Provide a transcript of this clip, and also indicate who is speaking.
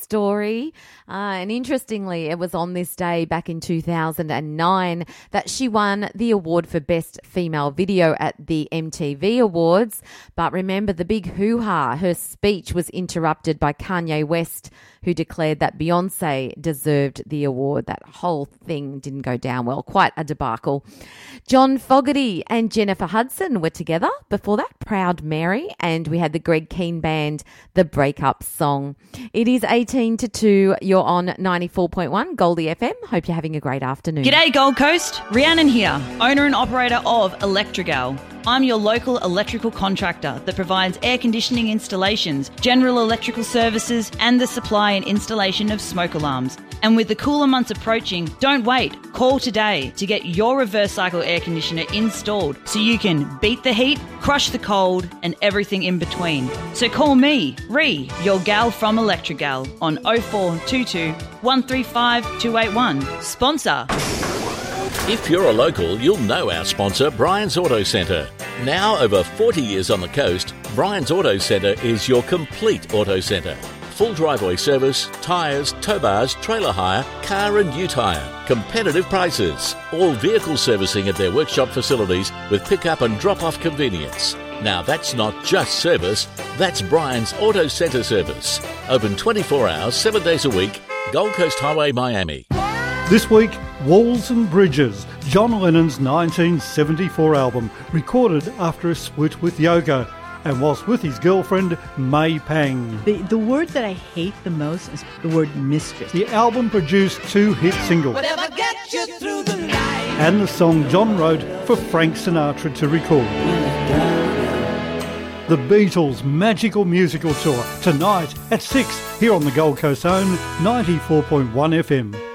Speaker 1: story. And interestingly, it was on this day back in 2009 that she won the award for Best Female Video at the MTV Awards. But remember the big hoo-ha. Her speech was interrupted by Kanye West, who declared that Beyonce deserved the award. That whole thing didn't go down well. Quite a debacle. John Fogerty and Jennifer Hudson were together. Before that, Proud Mary. And we had the Greg Keen Band, the Breakup Song. It is 18-2. You're on 94.1 Goldie FM. Hope you're having a great afternoon.
Speaker 2: G'day Gold Coast. Rhiannon here, owner and operator of Electrigal. I'm your local electrical contractor that provides air conditioning installations, general electrical services, and the supply and installation of smoke alarms. And with the cooler months approaching, don't wait. Call today to get your reverse cycle air conditioner installed so you can beat the heat, crush the cold, and everything in between. So call me, Ree, your gal from Electrigal, on 0422 135 281. Sponsor.
Speaker 3: If you're a local, you'll know our sponsor, Brian's Auto Centre. Now over 40 years on the coast, Brian's Auto Centre is your complete auto centre. Full driveway service, tyres, tow bars, trailer hire, car and ute hire. Competitive prices. All vehicle servicing at their workshop facilities with pick-up and drop-off convenience. Now that's not just service, that's Brian's Auto Centre service. Open 24 hours, 7 days a week, Gold Coast Highway, Miami.
Speaker 4: This week, Walls and Bridges, John Lennon's 1974 album, recorded after a split with Yoko, and whilst with his girlfriend, May Pang.
Speaker 5: The word that I hate the most is the word mistress.
Speaker 4: The album produced 2 hit singles,
Speaker 6: Whatever gets you through the night,
Speaker 4: and the song John wrote for Frank Sinatra to record. The Beatles' magical musical tour, tonight at 6, here on the Gold Coast own 94.1 FM.